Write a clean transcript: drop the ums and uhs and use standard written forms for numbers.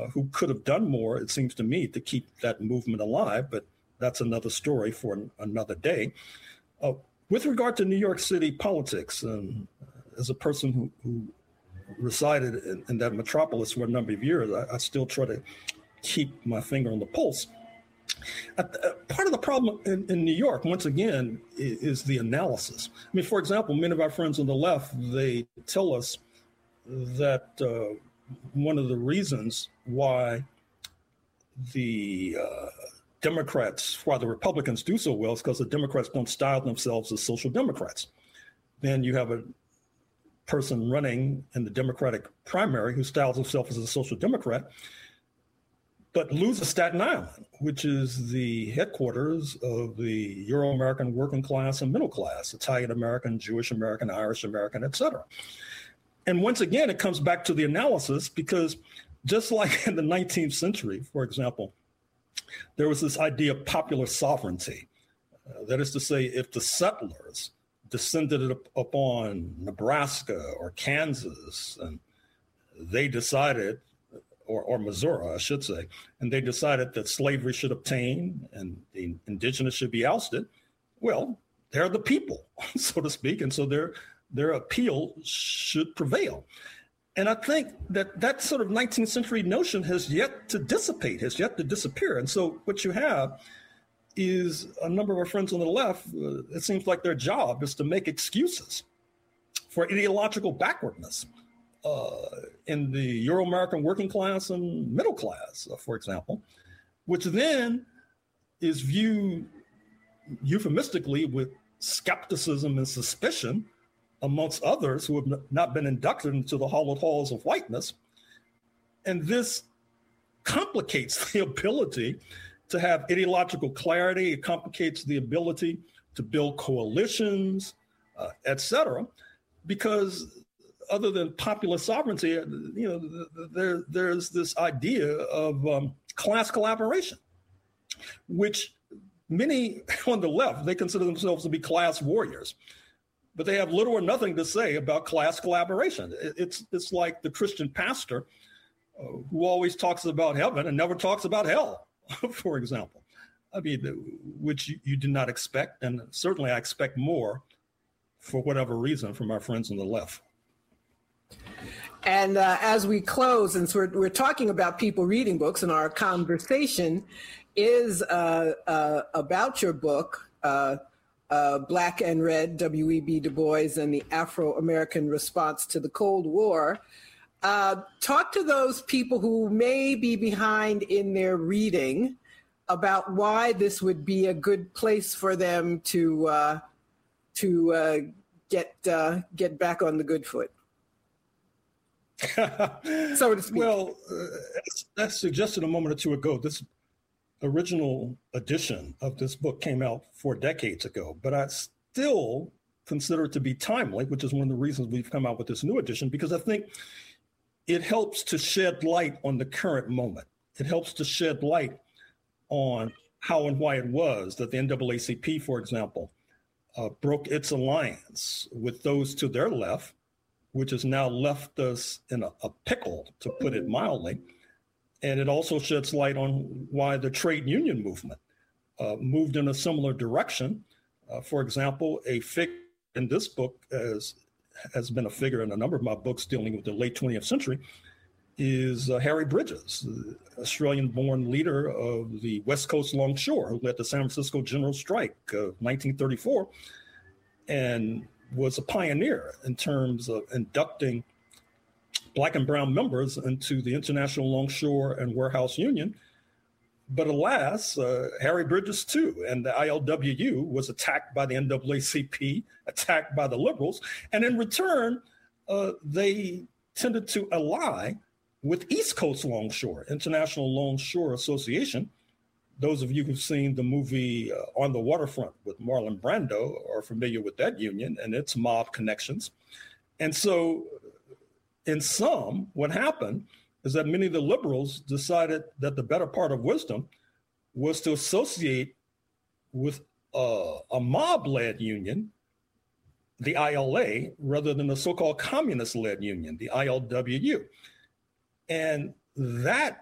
who could have done more, it seems to me, to keep that movement alive. But that's another story for another day. With regard to New York City politics, as a person who resided in that metropolis for a number of years, I still try to keep my finger on the pulse. Part of the problem in New York, once again, is the analysis. I mean, for example, many of our friends on the left, they tell us that one of the reasons why the why the Republicans do so well is because the Democrats don't style themselves as social democrats. Then you have a person running in the Democratic primary who styles himself as a social democrat, but loses Staten Island, which is the headquarters of the Euro-American working class and middle class, Italian-American, Jewish-American, Irish-American, et cetera. And once again, it comes back to the analysis, because just like in the 19th century, for example, there was this idea of popular sovereignty. That is to say, if the settlers descended upon Nebraska or Kansas, and they decided, or Missouri, I should say, and they decided that slavery should obtain and the indigenous should be ousted, well, they're the people, so to speak, and so their appeal should prevail. And I think that sort of 19th century notion has yet to dissipate, has yet to disappear. And so what you have is a number of our friends on the left, it seems like their job is to make excuses for ideological backwardness in the Euro-American working class and middle class, for example, which then is viewed euphemistically with skepticism and suspicion amongst others who have not been inducted into the hallowed halls of whiteness. And this complicates the ability to have ideological clarity. It complicates the ability to build coalitions, et cetera, because other than popular sovereignty, there's this idea of class collaboration, which many on the left, they consider themselves to be class warriors, but they have little or nothing to say about class collaboration. It's like the Christian pastor who always talks about heaven and never talks about hell, for example. I mean, which you do not expect, and certainly I expect more, for whatever reason, from our friends on the left. And as we close, and so we're talking about people reading books, and our conversation is about your book, Black and Red, W.E.B. Du Bois and the Afro-American Response to the Cold War. Talk to those people who may be behind in their reading about why this would be a good place for them to get back on the good foot, so to speak. Well, as suggested a moment or two ago, this original edition of this book came out 4 decades ago, but I still consider it to be timely, which is one of the reasons we've come out with this new edition, because I think it helps to shed light on the current moment. It helps to shed light on how and why it was that the NAACP, for example, broke its alliance with those to their left, which has now left us in a pickle, to put it mildly. And it also sheds light on why the trade union movement moved in a similar direction. For example, a figure in this book has been a figure in a number of my books dealing with the late 20th century is Harry Bridges, the Australian-born leader of the West Coast Longshore, who led the San Francisco General Strike of 1934 and was a pioneer in terms of inducting Black and brown members into the International Longshore and Warehouse Union. But alas, Harry Bridges too, and the ILWU was attacked by the NAACP, attacked by the liberals. And in return, they tended to ally with East Coast Longshore, International Longshore Association. Those of you who've seen the movie On the Waterfront with Marlon Brando are familiar with that union and its mob connections. And so in sum, what happened is that many of the liberals decided that the better part of wisdom was to associate with a mob-led union, the ILA, rather than a so-called communist-led union, the ILWU. And that